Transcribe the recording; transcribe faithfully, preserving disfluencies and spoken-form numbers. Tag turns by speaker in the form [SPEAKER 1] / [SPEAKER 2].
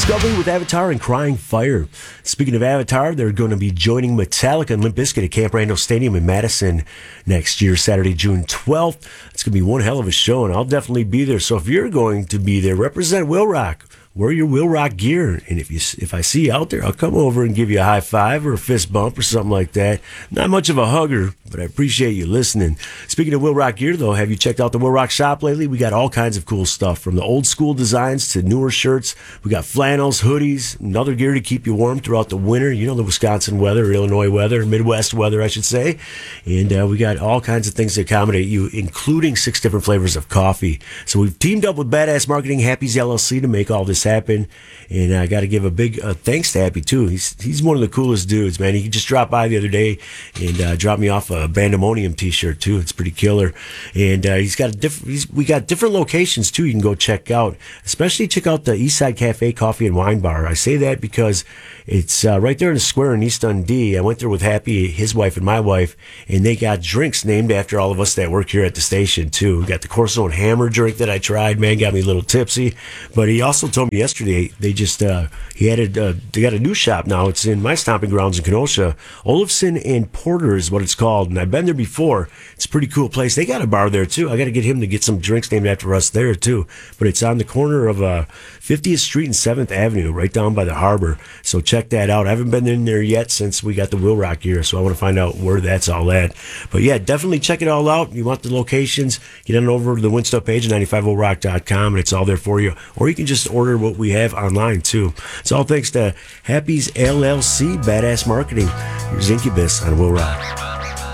[SPEAKER 1] Discovery with Avatar and Crying Fire. Speaking of Avatar, they're going to be joining Metallica and Limp Bizkit at Camp Randall Stadium in Madison next year, Saturday, June twelfth. It's going to be one hell of a show, and I'll definitely be there. So if you're going to be there, represent Will Rock. Wear your Will Rock gear, and if you if I see you out there, I'll come over and give you a high five or a fist bump or something like that. Not much of a hugger, but I appreciate you listening. Speaking of Will Rock gear, though, have you checked out the Will Rock shop lately? We got all kinds of cool stuff, from the old school designs to newer shirts. We got flannels, hoodies, and other gear to keep you warm throughout the winter. You know, the Wisconsin weather, or Illinois weather, Midwest weather, I should say. And uh, we got all kinds of things to accommodate you, including six different flavors of coffee. So we've teamed up with Badass Marketing Happy's L L C to make all this happen. And I got to give a big uh, thanks to Happy, too. He's he's one of the coolest dudes, man. He just dropped by the other day and uh, dropped me off a Bandemonium t-shirt, too. It's pretty killer. And uh, he's got a diff- he's, we got different locations, too, you can go check out. Especially check out the Eastside Cafe Coffee and Wine Bar. I say that because it's uh, right there in the square in East Dundee. I went there with Happy, his wife, and my wife, and they got drinks named after all of us that work here at the station, too. We got the Corso and Hammer drink that I tried, man, got me a little tipsy. But he also told me yesterday they just, uh, he added, uh, they got a new shop now. It's in my stomping grounds in Kenosha. Olafson and Porter is what it's called, and I've been there before. It's a pretty cool place. They got a bar there, too. I got to get him to get some drinks named after us there, too. But it's on the corner of uh, fiftieth Street and seventh Avenue, right down by the harbor. So check that out. I haven't been in there yet since we got the Will Rock here, so I want to find out where that's all at. But yeah, definitely check it all out. You want the locations, get on over to the Winstuff page at nine five oh rock dot com, and it's all there for you. Or you can just order what we have online, too. It's all thanks to Happy's L L C, Badass Marketing. Here's Incubus on Will Rock.